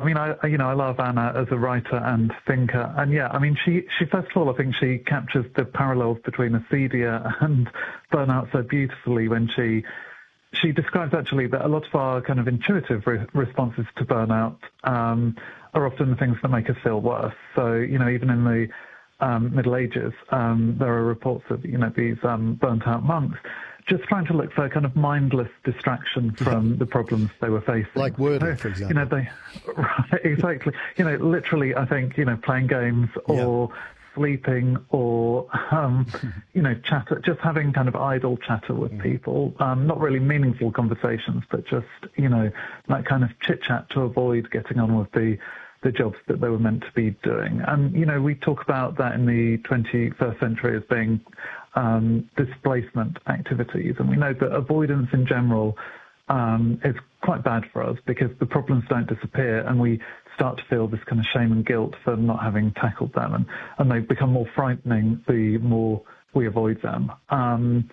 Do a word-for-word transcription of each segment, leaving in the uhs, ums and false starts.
mean, I you know I love Anna as a writer and thinker, and yeah, I mean, she she first of all, I think she captures the parallels between acedia and burnout so beautifully when she she describes actually that a lot of our kind of intuitive re- responses to burnout um, are often the things that make us feel worse. So you know, even in the um, Middle Ages, um, there are reports of you know these um, burnt out monks just trying to look for a kind of mindless distraction from yeah. the problems they were facing. Like Wordle, so, for example. You know, they, right, exactly. You know, literally, I think, you know, playing games or yeah. sleeping or, um, you know, chatter, just having kind of idle chatter with mm. people. Um, not really meaningful conversations, but just, you know, that kind of chit-chat to avoid getting on with the the jobs that they were meant to be doing. And, you know, we talk about that in the twenty-first century as being um, displacement activities. And we know that avoidance in general um, is quite bad for us because the problems don't disappear and we start to feel this kind of shame and guilt for not having tackled them. And, and they become more frightening the more we avoid them. Um,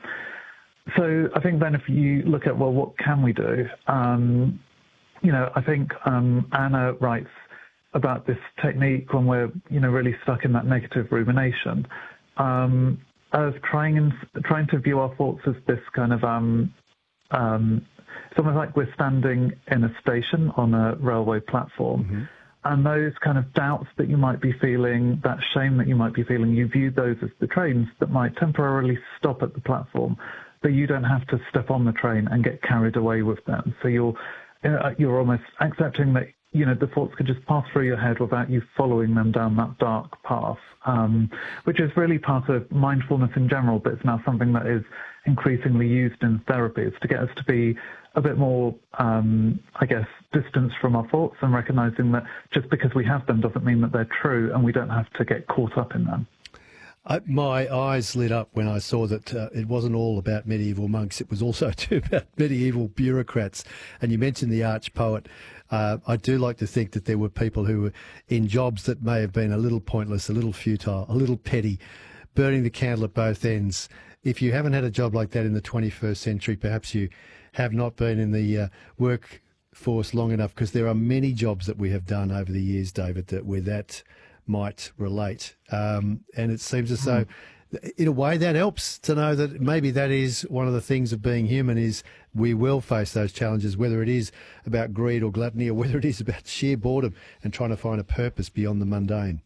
so I think then if you look at, well, what can we do? Um, you know, I think um, Anna writes about this technique when we're, you know, really stuck in that negative rumination, um, as trying and trying to view our thoughts as this kind of, um, um, it's almost like we're standing in a station on a railway platform, mm-hmm. and those kind of doubts that you might be feeling, that shame that you might be feeling, you view those as the trains that might temporarily stop at the platform, but you don't have to step on the train and get carried away with them. So you're, uh, you're almost accepting that, you know, the thoughts could just pass through your head without you following them down that dark path, um, which is really part of mindfulness in general, but it's now something that is increasingly used in therapy. It's to get us to be a bit more, um, I guess, distanced from our thoughts and recognizing that just because we have them doesn't mean that they're true and we don't have to get caught up in them. I, my eyes lit up when I saw that uh, it wasn't all about medieval monks. It was also too about medieval bureaucrats. And you mentioned the arch poet. Uh, I do like to think that there were people who were in jobs that may have been a little pointless, a little futile, a little petty, burning the candle at both ends. If you haven't had a job like that in the twenty-first century, perhaps you have not been in the uh, workforce long enough, because there are many jobs that we have done over the years, David, that where that might relate. Um, and it seems as though, in a way, that helps to know that maybe that is one of the things of being human, is we will face those challenges, whether it is about greed or gluttony or whether it is about sheer boredom and trying to find a purpose beyond the mundane.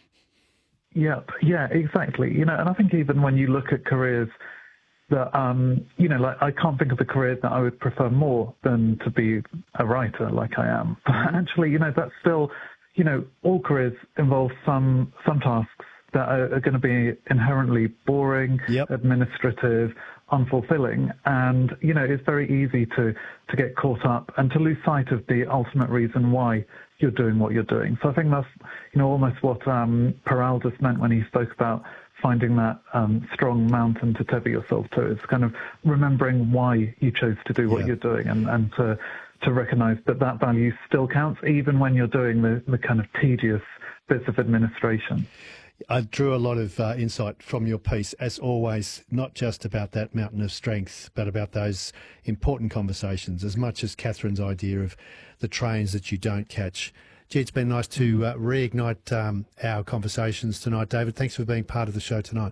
Yeah, yeah, exactly. You know, and I think even when you look at careers that, um, you know, like I can't think of a career that I would prefer more than to be a writer like I am. But actually, you know, that's still, you know, all careers involve some some tasks that are, are going to be inherently boring, yep. administrative, unfulfilling. And, you know, it's very easy to, to get caught up and to lose sight of the ultimate reason why you're doing what you're doing. So I think that's, you know, almost what um, Peraldas meant when he spoke about finding that um, strong mountain to tether yourself to. It's kind of remembering why you chose to do what yeah. you're doing and, and to, to recognize that that value still counts, even when you're doing the, the kind of tedious bits of administration. I drew a lot of uh, insight from your piece, as always, not just about that mountain of strength, but about those important conversations, as much as Catherine's idea of the trains that you don't catch. Gee, it's been nice to uh, reignite um, our conversations tonight. David, thanks for being part of the show tonight.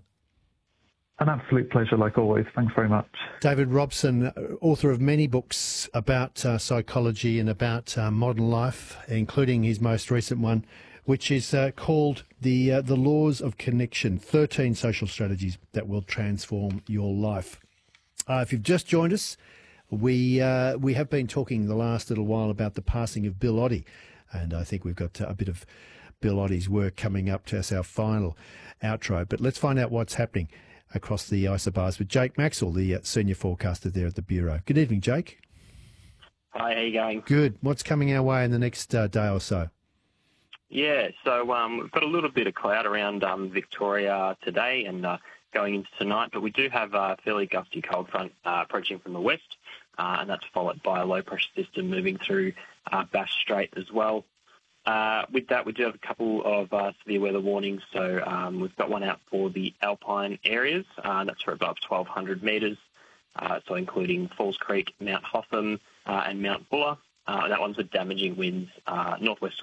An absolute pleasure, like always. Thanks very much. David Robson, author of many books about uh, psychology and about uh, modern life, including his most recent one, which is uh, called the uh, the Laws of Connection, thirteen Social Strategies That Will Transform Your Life. Uh, if you've just joined us, we uh, we have been talking the last little while about the passing of Bill Oddie, and I think we've got a bit of Bill Oddie's work coming up to us, our final outro. But let's find out what's happening across the isobars with Jake Maxwell, the uh, senior forecaster there at the Bureau. Good evening, Jake. Hi, how you going? Good. What's coming our way in the next uh, day or so? Yeah, so um, we've got a little bit of cloud around um, Victoria today and uh, going into tonight, but we do have a fairly gusty cold front uh, approaching from the west, uh, and that's followed by a low-pressure system moving through uh, Bass Strait as well. Uh, with that, we do have a couple of uh, severe weather warnings. So um, we've got one out for the alpine areas. Uh, that's for above twelve hundred metres, uh, so including Falls Creek, Mount Hotham, uh, and Mount Buller. Uh, that one's with damaging winds, uh, northwest